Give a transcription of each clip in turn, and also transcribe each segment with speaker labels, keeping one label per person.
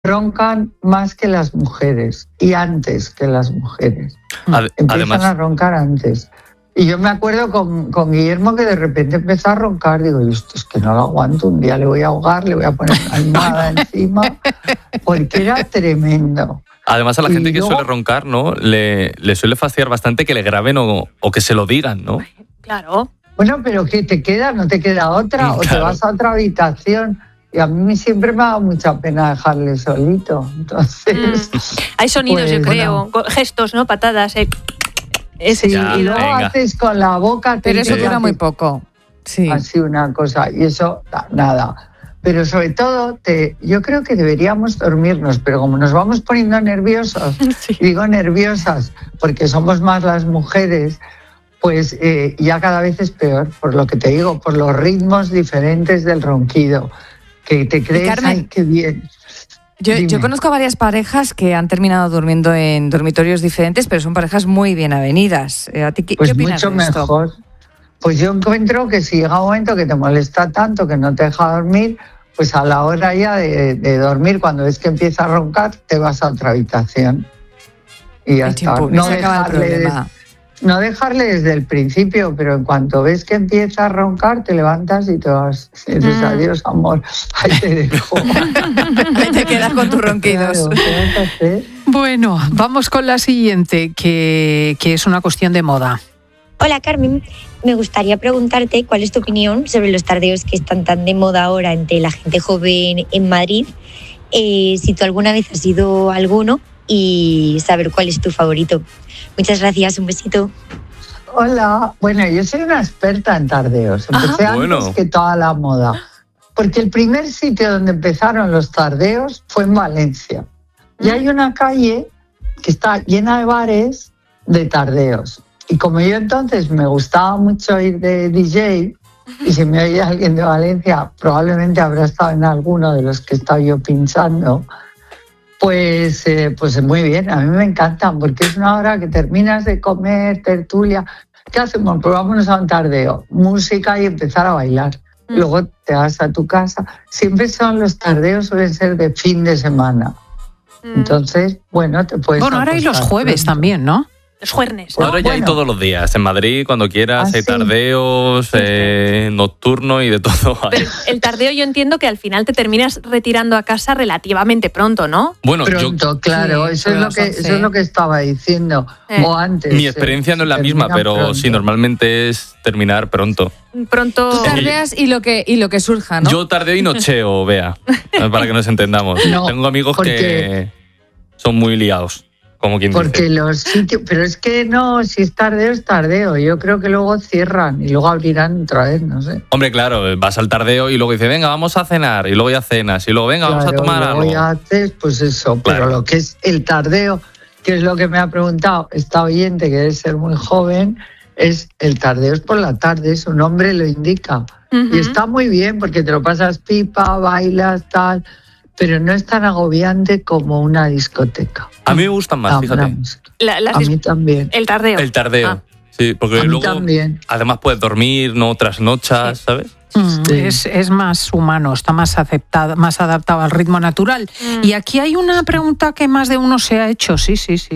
Speaker 1: roncan más que las mujeres y antes que las mujeres. Empiezan a roncar antes. Y yo me acuerdo con Guillermo que de repente empezó a roncar. Digo, esto es que no lo aguanto, un día le voy a ahogar, le voy a poner una almohada encima, porque era tremendo.
Speaker 2: Además, a la gente que suele roncar, ¿no? Le suele fastidiar bastante que le graben o que se lo digan, ¿no?
Speaker 3: Claro.
Speaker 1: Bueno, pero ¿qué te queda? ¿No te queda otra? O te vas a otra habitación. Y a mí siempre me ha dado mucha pena dejarle solito. Entonces,
Speaker 3: hay sonidos, pues, yo creo, bueno, gestos, ¿no? Patadas.
Speaker 1: Sí, ya, y luego haces con la boca.
Speaker 4: Pero eso dura muy poco. Sí.
Speaker 1: Así una cosa. Y eso, nada. Pero sobre todo, yo creo que deberíamos dormirnos, pero como nos vamos poniendo nerviosos, sí. Digo nerviosas, porque somos más las mujeres, pues ya cada vez es peor, por lo que te digo, por los ritmos diferentes del ronquido, que te crees, Carmen, ¡ay, qué bien!
Speaker 4: Yo conozco varias parejas que han terminado durmiendo en dormitorios diferentes, pero son parejas muy bien avenidas. ¿A ti qué opinas
Speaker 1: mucho
Speaker 4: de esto?
Speaker 1: Mejor. Pues yo encuentro que si llega un momento que te molesta tanto, que no te deja dormir, pues a la hora ya de dormir, cuando ves que empieza a roncar, te vas a otra habitación. Y ya está. No dejarle desde el principio, pero en cuanto ves que empieza a roncar, te levantas y te vas. Y dices, adiós, amor, ahí te dejo.
Speaker 4: Ahí te quedas con tus ronquidos.
Speaker 5: Claro, bueno, vamos con la siguiente, que es una cuestión de moda.
Speaker 6: Hola, Carmen. Me gustaría preguntarte cuál es tu opinión sobre los tardeos que están tan de moda ahora entre la gente joven en Madrid. Si tú alguna vez has ido a alguno y saber cuál es tu favorito. Muchas gracias, un besito.
Speaker 1: Hola, bueno, yo soy una experta en tardeos. Empecé antes que toda la moda. Porque el primer sitio donde empezaron los tardeos fue en Valencia. Y hay una calle que está llena de bares de tardeos. Y como yo entonces me gustaba mucho ir de DJ, y si me oye alguien de Valencia, probablemente habrá estado en alguno de los que he estado yo pinchando, pues muy bien, a mí me encantan, porque es una hora que terminas de comer, tertulia. ¿Qué hacemos? Pues vámonos a un tardeo, música y empezar a bailar. Luego te vas a tu casa. Siempre los tardeos suelen ser de fin de semana. Entonces, bueno, te puedes...
Speaker 5: Bueno, ahora hay los jueves también, ¿no?
Speaker 3: Los jueves.
Speaker 2: Ahora ya hay todos los días. En Madrid, cuando quieras, hay tardeos, nocturno y de todo.
Speaker 3: Pero el tardeo yo entiendo que al final te terminas retirando a casa relativamente pronto, ¿no?
Speaker 2: Bueno,
Speaker 1: pronto, claro. Sí, eso es lo que estaba diciendo. O antes.
Speaker 2: Mi experiencia no es la misma, pero pronto. Sí, normalmente es terminar pronto.
Speaker 4: Tú tardeas y lo que surja, ¿no?
Speaker 2: Yo tardeo y nocheo, Bea, para que nos entendamos. No, tengo amigos que son muy liados. Como quien
Speaker 1: porque
Speaker 2: dice.
Speaker 1: Los sitios, pero es que no, si es tardeo, es tardeo. Yo creo que luego cierran y luego abrirán otra vez, no sé.
Speaker 2: Hombre, claro, vas al tardeo y luego dices, venga, vamos a cenar, y luego ya cenas, y luego venga, vamos a tomar algo.
Speaker 1: Ya haces, pues eso, claro. Pero lo que es el tardeo, que es lo que me ha preguntado esta oyente, que debe ser muy joven, es el tardeo es por la tarde, su nombre lo indica. Y está muy bien porque te lo pasas pipa, bailas, tal, pero no es tan agobiante como una discoteca.
Speaker 2: A mí me gustan más, fíjate.
Speaker 1: A mí también.
Speaker 3: El tardeo.
Speaker 2: El tardeo, sí, porque luego también. Además puedes dormir, no trasnochas, sí. ¿Sabes?
Speaker 5: Sí. Es más humano, está más adaptado al ritmo natural. Y aquí hay una pregunta que más de uno se ha hecho, sí.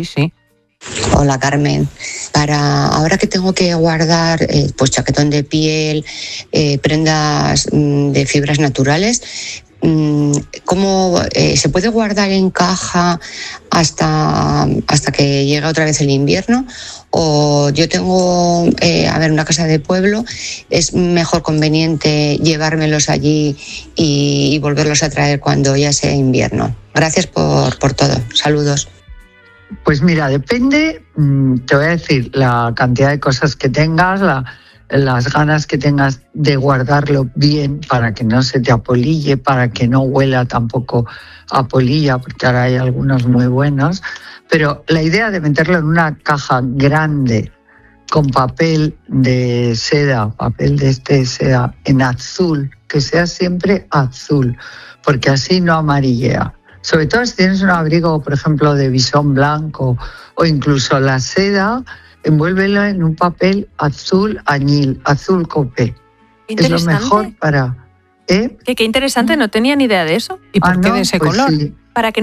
Speaker 7: Hola, Carmen. Para ahora que tengo que guardar pues chaquetón de piel, prendas de fibras naturales, ¿cómo se puede guardar en caja hasta que llegue otra vez el invierno? O yo tengo, una casa de pueblo, es mejor conveniente llevármelos allí y volverlos a traer cuando ya sea invierno. Gracias por todo. Saludos.
Speaker 1: Pues mira, depende, te voy a decir, la cantidad de cosas que tengas, las ganas que tengas de guardarlo bien para que no se te apolille, para que no huela tampoco a polilla, porque ahora hay algunos muy buenos. Pero la idea de meterlo en una caja grande con papel de seda, seda en azul, que sea siempre azul, porque así no amarillea. Sobre todo si tienes un abrigo, por ejemplo, de visón blanco o incluso la seda, envuélvelo en un papel azul añil, azul copé. Es lo mejor para...
Speaker 3: Qué interesante, no tenía ni idea de eso.
Speaker 5: ¿Y por qué de ese color?
Speaker 1: Sí.
Speaker 3: Para que